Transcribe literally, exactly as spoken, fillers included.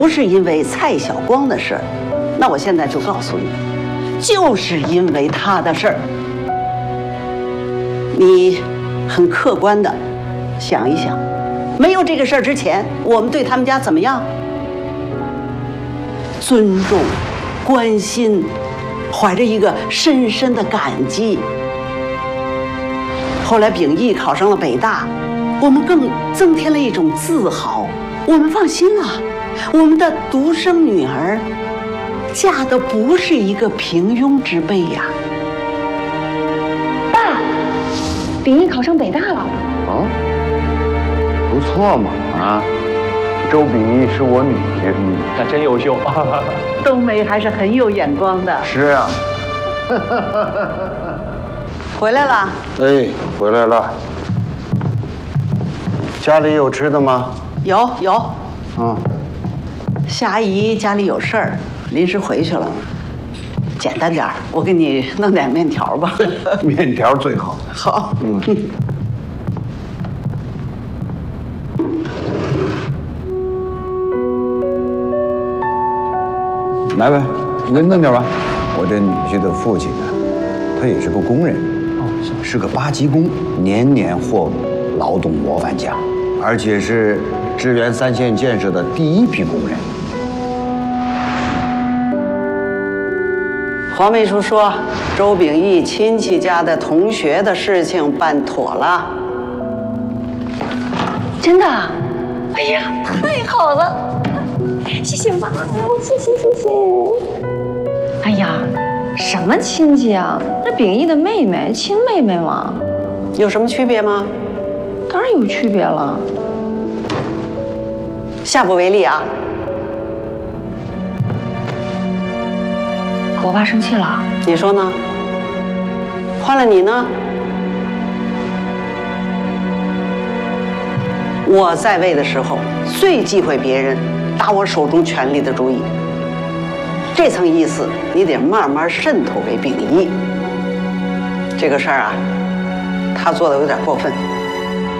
不是因为蔡晓光的事儿，那我现在就告诉你，就是因为他的事儿。你很客观的想一想，没有这个事儿之前，我们对他们家怎么样？尊重、关心，怀着一个深深的感激。后来秉义考上了北大，我们更增添了一种自豪。我们放心了，我们的独生女儿嫁的不是一个平庸之辈呀。 爸，秉义考上北大了。 啊，不错嘛啊！周秉义是我女婿，嗯， 他真优秀。 冬梅还是很有眼光的。 是啊。 回来了。 哎，回来了。家里有吃的吗？ 有有。 嗯。 夏阿姨家里有事儿，临时回去了。简单点儿，我给你弄点面条吧。 面条最好。 好。嗯。 来呗，你给弄点吧。我这女婿的父亲呢，他也是个工人，哦，是个八级工，年年获劳动模范奖，而且是支援三线建设的第一批工人。 黄秘书说，周秉义亲戚家的同学的事情办妥了。 真的？哎呀，太好了！谢谢妈，谢谢谢谢。哎呀，什么亲戚啊？那秉义的妹妹，亲妹妹嘛。 有什么区别吗？ 当然有区别了。 下不为例啊！ 我爸生气了， 你说呢？换了你呢？我在位的时候最忌讳别人打我手中权力的主意。这层意思你得慢慢渗透给秉义。这个事儿啊，他做的有点过分。